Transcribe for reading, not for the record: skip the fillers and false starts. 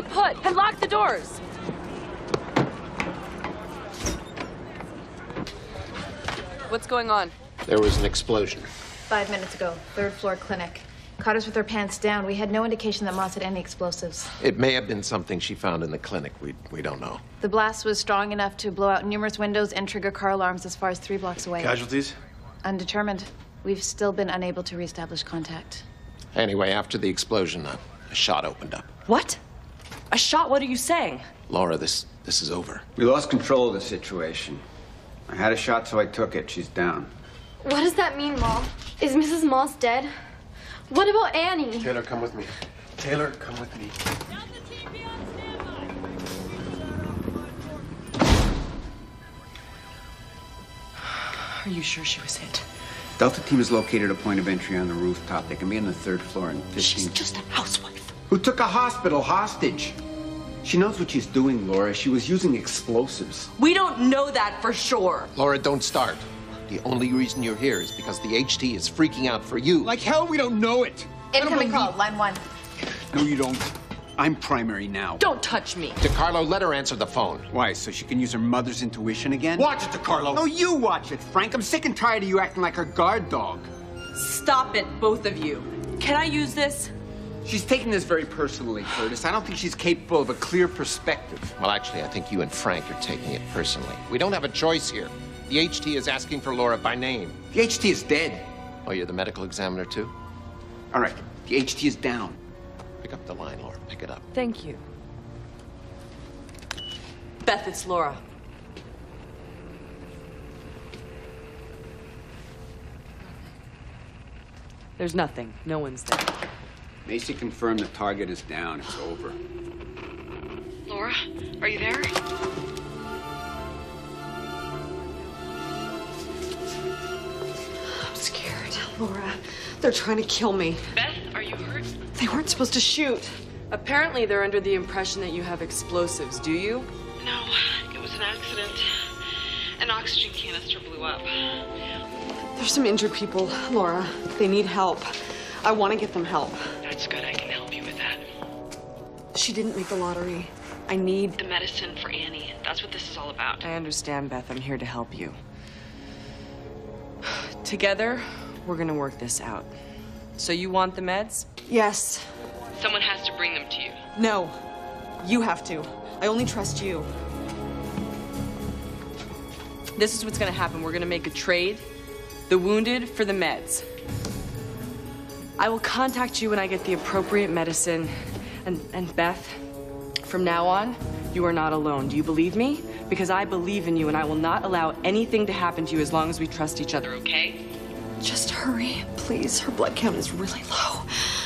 put and lock the doors. What's going on? There was an explosion. 5 minutes ago, third floor clinic. Caught us with our pants down. We had no indication that Moss had any explosives. It may have been something she found in the clinic. We don't know. The blast was strong enough to blow out numerous windows and trigger car alarms as far as 3 blocks away. Casualties? Undetermined. We've still been unable to reestablish contact. Anyway, after the explosion, a shot opened up. What? A shot? What are you saying? Laura, this is over. We lost control of the situation. I had a shot, so I took it. She's down. What does that mean, Mom? Is Mrs. Moss dead? What about Annie? Taylor, come with me. Taylor, come with me. Are you sure she was hit? Delta team has located a point of entry on the rooftop. They can be on the 3rd floor in 15... She's just a housewife. Who took a hospital hostage? She knows what she's doing, Laura. She was using explosives. We don't know that for sure. Laura, don't start. The only reason you're here is because the HT is freaking out for you. Like hell, we don't know it. Incoming call, line 1. No, you don't. I'm primary now. Don't touch me. DeCarlo, let her answer the phone. Why, so she can use her mother's intuition again? Watch it, DeCarlo. No, you watch it, Frank. I'm sick and tired of you acting like her guard dog. Stop it, both of you. Can I use this? She's taking this very personally, Curtis. I don't think she's capable of a clear perspective. Well, actually, I think you and Frank are taking it personally. We don't have a choice here. The HT is asking for Laura by name. The HT is dead. Oh, you're the medical examiner, too? All right, the HT is down. Pick up the line, Laura. Pick it up. Thank you. Beth, it's Laura. There's nothing. No one's there. Macy confirmed the target is down. It's over. Laura, are you there? I'm scared. Laura, they're trying to kill me. Beth, are you hurt? They weren't supposed to shoot. Apparently they're under the impression that you have explosives, do you? No, it was an accident. An oxygen canister blew up. There's some injured people, Laura. They need help. I want to get them help. That's good, I can help you with that. She didn't make the lottery. I need The medicine for Annie, that's what this is all about. I understand, Beth. I'm here to help you. Together, we're gonna work this out. So you want the meds? Yes. Someone has to bring them to you. No. You have to. I only trust you. This is what's gonna happen. We're gonna make a trade. The wounded for the meds. I will contact you when I get the appropriate medicine. And Beth, from now on, you are not alone. Do you believe me? Because I believe in you and I will not allow anything to happen to you as long as we trust each other, okay? Just hurry, please. Her blood count is really low.